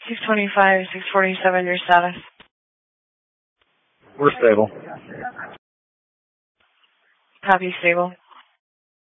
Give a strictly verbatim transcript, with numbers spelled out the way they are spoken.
six twenty-five, six forty-seven, your status? We're stable. Copy, stable.